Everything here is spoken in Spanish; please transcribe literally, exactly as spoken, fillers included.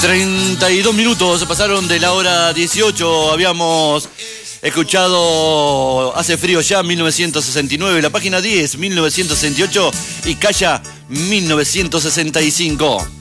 treinta y dos minutos se pasaron de la hora dieciocho. Habíamos escuchado Hace frío ya, mil novecientos sesenta y nueve, La Página diez, mil novecientos sesenta y ocho y Calla, mil novecientos sesenta y cinco.